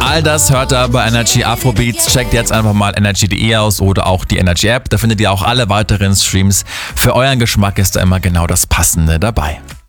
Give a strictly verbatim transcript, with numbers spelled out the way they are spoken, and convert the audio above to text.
All das hört ihr bei Energy Afrobeats. Checkt jetzt einfach mal energy punkt de aus oder auch die Energy App. Da findet ihr auch alle weiteren Streams. Für euren Geschmack ist da immer genau das Passende dabei.